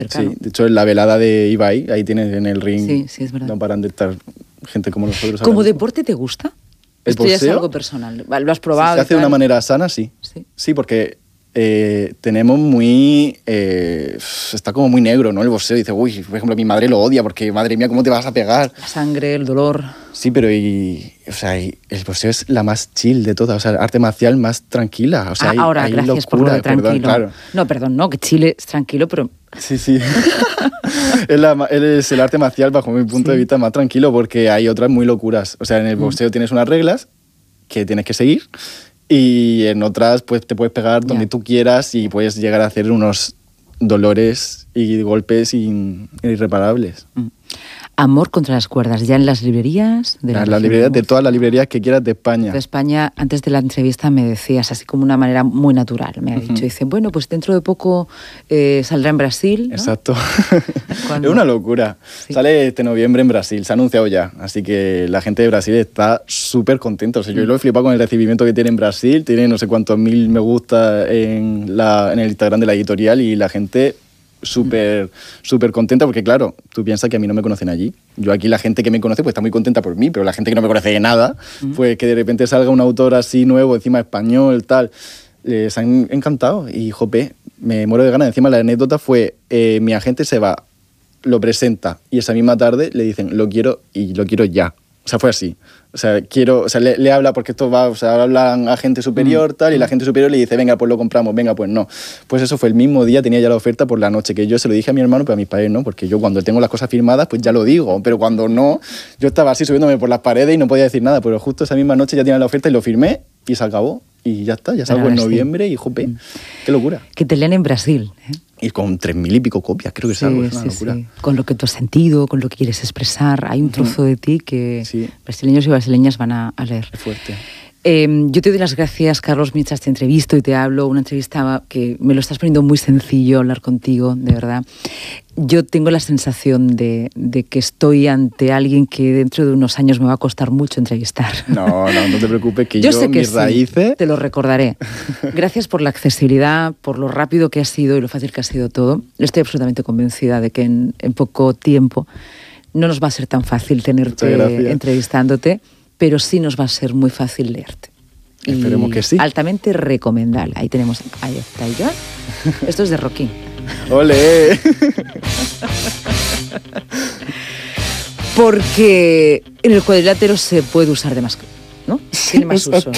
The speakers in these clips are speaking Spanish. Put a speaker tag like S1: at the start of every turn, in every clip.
S1: Claro. Sí, de hecho en la velada de Ibai, ahí tienes en el ring,
S2: sí, es verdad.
S1: No paran de estar gente como nosotros.
S2: ¿Como deporte te gusta? Esto ya es algo personal. ¿Lo has probado?
S1: Si se hace de una manera sana, sí. Sí, porque tenemos muy... está como muy negro, ¿no? El boxeo. Dice, uy, por ejemplo, mi madre lo odia porque, madre mía, ¿cómo te vas a pegar?
S2: La sangre, el dolor...
S1: Sí, pero el boxeo es la más chill de todas, o sea, el arte marcial más tranquila. O sea,
S2: ahora,
S1: hay
S2: gracias
S1: locura,
S2: por lo de tranquilo.
S1: Perdón, claro.
S2: No, perdón, no, que Chile es tranquilo, pero...
S1: Sí. Es el arte marcial, bajo mi punto de vista, más tranquilo porque hay otras muy locuras. O sea, en el boxeo tienes unas reglas que tienes que seguir y en otras pues te puedes pegar donde tú quieras y puedes llegar a hacer unos dolores y golpes irreparables.
S2: Amor contra las cuerdas, ya en las librerías de
S1: las librerías, de todas las librerías que quieras de España.
S2: De España, antes de la entrevista me decías, así como una manera muy natural, me ha dicho, dice, bueno, pues dentro de poco saldrá en Brasil, ¿no?
S1: Exacto. Es una locura. Sí. Sale este noviembre en Brasil, se ha anunciado ya, así que la gente de Brasil está súper contenta. O sea, yo lo he flipado con el recibimiento que tiene en Brasil, tiene no sé cuántos mil me gusta en el Instagram de la editorial y la gente... súper contenta porque, claro, tú piensas que a mí no me conocen allí. Yo aquí la gente que me conoce pues está muy contenta por mí, pero la gente que no me conoce de nada, pues que de repente salga un autor así nuevo, encima español, tal, les han encantado. Y, jope, me muero de ganas. Encima la anécdota fue, mi agente se va, lo presenta y esa misma tarde le dicen, lo quiero y lo quiero ya. O sea, fue así. O sea, le habla porque esto va, o sea, hablan a gente superior, tal, y la gente superior le dice, venga, pues lo compramos, venga, pues no. Pues eso fue el mismo día, tenía ya la oferta por la noche, que yo se lo dije a mi hermano, pero a mis padres no, porque yo cuando tengo las cosas firmadas, pues ya lo digo, pero cuando no, yo estaba así subiéndome por las paredes y no podía decir nada, pero justo esa misma noche ya tenía la oferta y lo firmé y se acabó. Y ya está, ya salgo en noviembre y, jope, qué locura.
S2: Que te leen en Brasil, ¿eh?
S1: Y con 3.000 y pico copias, creo que es algo, es una locura. Sí.
S2: Con lo que tú has sentido, con lo que quieres expresar, hay un trozo de ti que brasileños y brasileñas van a leer.
S1: Es fuerte.
S2: Yo te doy las gracias, Carlos, mientras te entrevisto y te hablo, una entrevista que me lo estás poniendo muy sencillo hablar contigo, de verdad. Yo tengo la sensación de que estoy ante alguien que dentro de unos años me va a costar mucho entrevistar.
S1: No te preocupes, que
S2: yo sé que
S1: mis raíces...
S2: te lo recordaré. Gracias por la accesibilidad, por lo rápido que ha sido y lo fácil que ha sido todo. Estoy absolutamente convencida de que en poco tiempo no nos va a ser tan fácil tenerte entrevistándote, pero sí nos va a ser muy fácil leerte.
S1: Esperemos que sí.
S2: Altamente recomendable. Ahí está ya. Esto es de Rocky.
S1: ¡Ole!
S2: Porque en el cuadrilátero se puede usar de más, ¿no? Tiene más usos.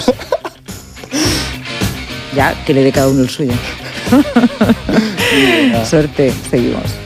S2: Ya, que le dé cada uno el suyo. Suerte, seguimos.